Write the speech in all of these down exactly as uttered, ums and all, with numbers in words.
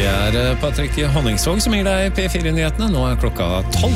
Det er Patrick Honningsvåg som gir deg P fire-nyhetene. Nå er klokka tolv.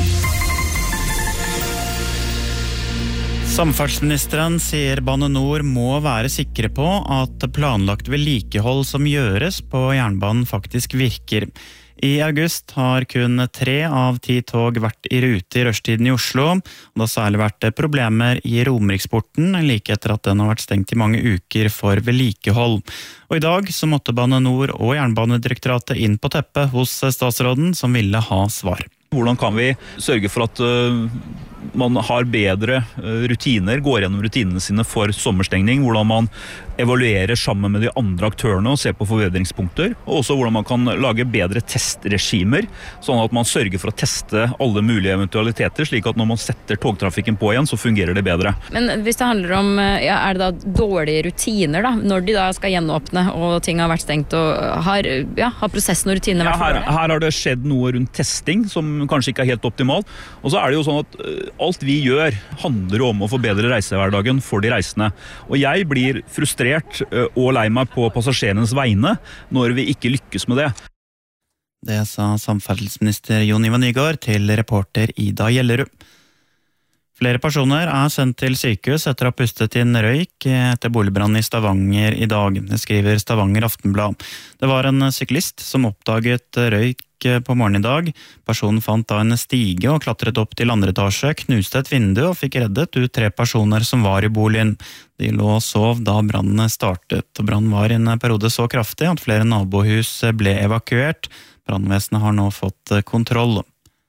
Samferdselsministeren sier Bane Nor må være sikre på at planlagt vedlikehold som gjøres på jernbanen faktisk virker. I august har kun tre av ti tog vært i rute i rushtiden i Oslo, og det har særlig vært problemer i Romeriksporten, like etter at den har vært stengt i mange uker for vedlikehold. Og i dag så måtte Bane Nor og Jernbanedirektoratet inn på teppet hos statsråden som ville ha svar. Hvordan kan vi sørge for at uh, man har bedre uh, rutiner, går gjennom rutinene sine for sommerstengning, hvordan man evaluerer sammen med de andre aktørene og ser på forbedringspunkter, og også hvordan man kan lage bedre testregimer, sånn at man sørger for å teste alle mulige eventualiteter, slik at når man setter togtrafikken på igjen, så fungerer det bedre. Men hvis det handler om, ja, er det da dårlige rutiner da, når de da skal gjenåpne og ting har vært stengt, og har, ja, har prosessen og rutinene vært ja, her, for her har det skjedd noe rundt testing som kanskje ikke er helt optimalt, og så er det jo sånn at uh, alt vi gjør handler om å forbedre reisehverdagen for de reisende, og jeg blir frustrert og lei meg på passasjerenes vegne når vi ikke lykkes med det. Det sa samferdselsminister Jon Ivar Nygård til reporter Ida Gjellerud. Flere personer er sendt til sykehus etter å ha pustet inn røyk etter boligbrann i Stavanger i dag. Det skriver Stavanger Aftenblad. Det var en syklist som oppdaget røyk på morgenen i dag. Personen fant da en stige og klatret opp til andre etasje, knuste et vindu og fikk reddet ut tre personer som var i boligen. De lå og sov da brannen startet. Brannen var i en periode så kraftig at flere nabohus ble evakuert. Brannvesenet har nå fått kontroll.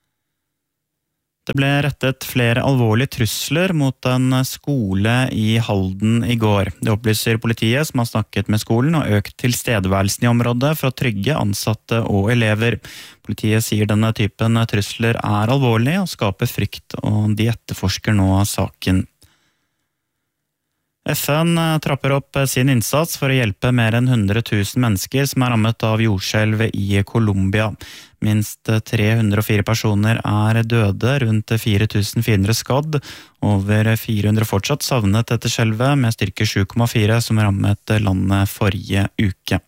Det ble rettet flere alvorlige trusler mot en skole i Halden i går. Det opplyser politiet som har snakket med skolen og økt tilstedeværelsen i området for å trygge ansatte og elever. Politiet sier denne typen trusler er alvorlig og skaper frykt, og de etterforsker nå saken. F N trapper opp sin innsats for å hjelpe mer enn hundre tusen mennesker som er rammet av jordskjelv i Colombia. Minst tre hundre og fire personer er døde, rundt fire tusen fire hundre skadd, over fire hundre fortsatt savnet etter skjelvet med styrke sju komma fire som rammet landet forrige uke.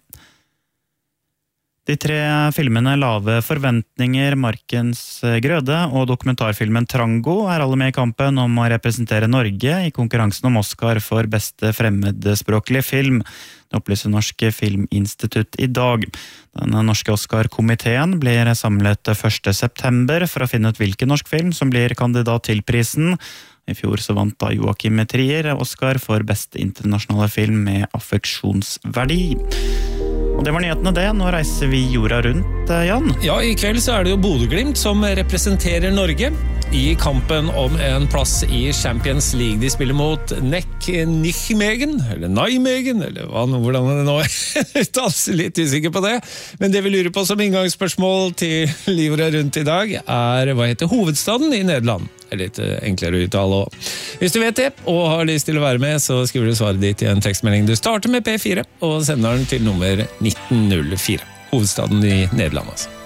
De tre filmene Lave forventninger, Markens grøde og dokumentarfilmen Trango er alle med i kampen om å representere Norge i konkurransen om Oscar for beste fremmedspråklige film. Det opplyser Norsk Filminstitutt i dag. Den norske Oscar-komiteen blir samlet første september for å finne ut hvilken norsk film som blir kandidat til prisen. I fjor så vant da Joachim Trier Oscar for beste internasjonale film med affeksjonsverdi. Og det var nyhetene det. Nå reiser vi jorda rundt, Jan. Ja, i kveld så er det jo Bodø/Glimt som representerer Norge i kampen om en plass i Champions League. De spiller mot Nek Nijmegen, eller Nijmegen, eller hva, hvordan er det nå? Jeg er litt usikker på det. Men det vi lurer på som inngangsspørsmål til jorda rundt i dag er, hva heter hovedstaden i Nederland? Det er litt enklere å uttale også. Hvis du vet det, og har lyst til å være med, så skriver du svaret ditt i en tekstmelding. Du starter med P fire, og sender den til nummer nitten null fire. Hovedstaden i Nederland, altså.